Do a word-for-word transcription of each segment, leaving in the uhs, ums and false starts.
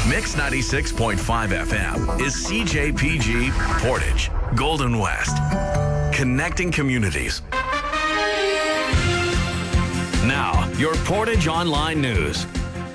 Mix ninety-six point five F M is C J P G Portage, Golden West. Connecting communities. Now, your Portage Online News.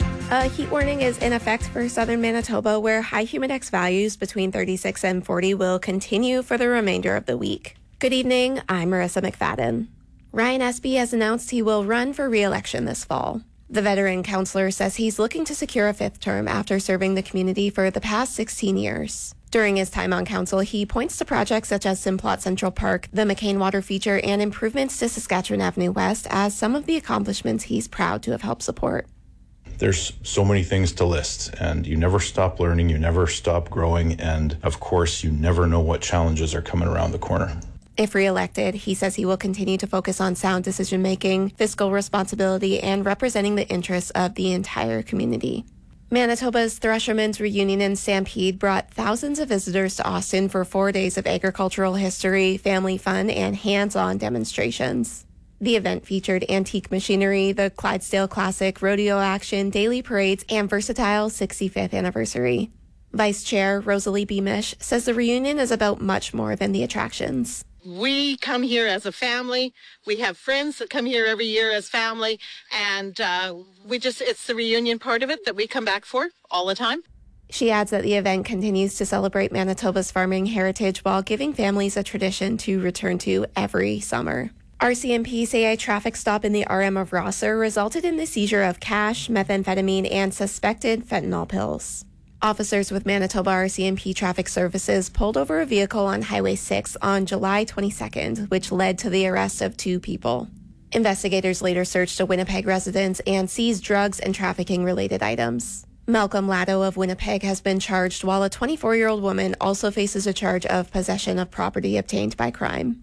A heat warning is in effect for southern Manitoba, where high humidex values between thirty-six and forty will continue for the remainder of the week. Good evening, I'm Marissa McFadden. Ryan Espy has announced he will run for re-election this fall. The veteran councillor says he's looking to secure a fifth term after serving the community for the past sixteen years. During his time on council, he points to projects such as Simplot Central Park, the McCain Water Feature, and improvements to Saskatchewan Avenue West as some of the accomplishments he's proud to have helped support. There's so many things to list, and you never stop learning, you never stop growing, and of course, you never know what challenges are coming around the corner. If re-elected, he says he will continue to focus on sound decision-making, fiscal responsibility, and representing the interests of the entire community. Manitoba's Threshermen's Reunion and Stampede brought thousands of visitors to Austin for four days of agricultural history, family fun, and hands-on demonstrations. The event featured antique machinery, the Clydesdale Classic, rodeo action, daily parades, and versatile sixty-fifth anniversary. Vice Chair Rosalie Beamish says the reunion is about much more than the attractions. We come here as a family. We have friends that come here every year as family, and uh, we just, it's the reunion part of it that we come back for all the time. She adds that the event continues to celebrate Manitoba's farming heritage while giving families a tradition to return to every summer. R C M P say a traffic stop in the R M of Rosser resulted in the seizure of cash, methamphetamine, and suspected fentanyl pills. Officers with Manitoba R C M P Traffic Services pulled over a vehicle on Highway six on July twenty-second, which led to the arrest of two people. Investigators later searched a Winnipeg residence and seized drugs and trafficking-related items. Malcolm Laddo of Winnipeg has been charged, while a twenty-four-year-old woman also faces a charge of possession of property obtained by crime.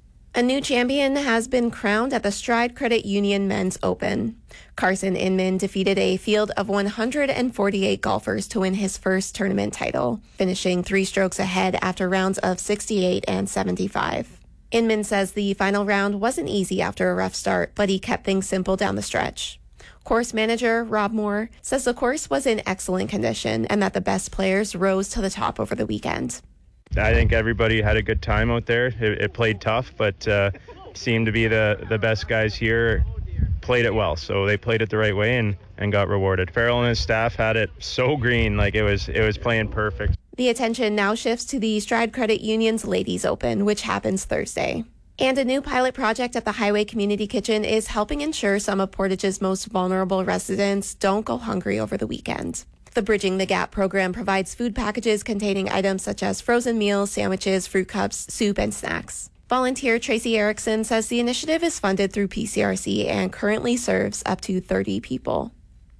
A new champion has been crowned at the Stride Credit Union Men's Open. Carson Inman defeated a field of one hundred forty-eight golfers to win his first tournament title, finishing three strokes ahead after rounds of sixty-eight and seventy-five. Inman says the final round wasn't easy after a rough start, but he kept things simple down the stretch. Course manager Rob Moore says the course was in excellent condition and that the best players rose to the top over the weekend. I think everybody had a good time out there. It, it played tough, but uh, seemed to be the, the best guys here played it well. So they played it the right way and, and got rewarded. Farrell and his staff had it so green, like it was it was playing perfect. The attention now shifts to the Stride Credit Union's Ladies Open, which happens Thursday. And a new pilot project at the Highway Community Kitchen is helping ensure some of Portage's most vulnerable residents don't go hungry over the weekend. The Bridging the Gap program provides food packages containing items such as frozen meals, sandwiches, fruit cups, soup, and snacks. Volunteer Tracy Erickson says the initiative is funded through P C R C and currently serves up to thirty people.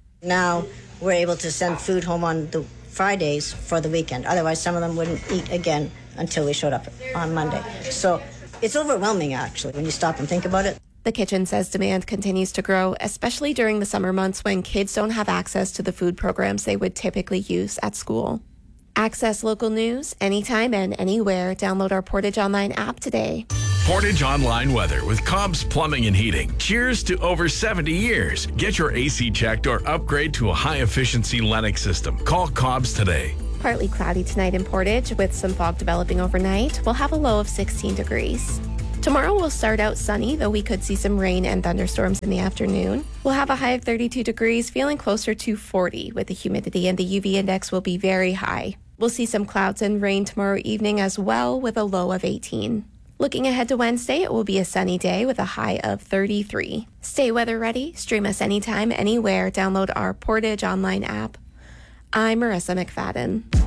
Now we're able to send food home on the Fridays for the weekend. Otherwise, some of them wouldn't eat again until we showed up on Monday. So it's overwhelming, actually, when you stop and think about it. The kitchen says demand continues to grow, especially during the summer months when kids don't have access to the food programs they would typically use at school. Access local news anytime and anywhere. Download our Portage Online app today. Portage Online weather with Cobb's Plumbing and Heating. Cheers to over seventy years. Get your A C checked or upgrade to a high-efficiency Lennox system. Call Cobb's today. Partly cloudy tonight in Portage with some fog developing overnight. We'll have a low of sixteen degrees. Tomorrow will start out sunny, though we could see some rain and thunderstorms in the afternoon. We'll have a high of thirty-two degrees, feeling closer to forty with the humidity, and the U V index will be very high. We'll see some clouds and rain tomorrow evening as well with a low of eighteen. Looking ahead to Wednesday, it will be a sunny day with a high of thirty-three. Stay weather ready. Stream us anytime, anywhere. Download our Portage Online app. I'm Marissa McFadden.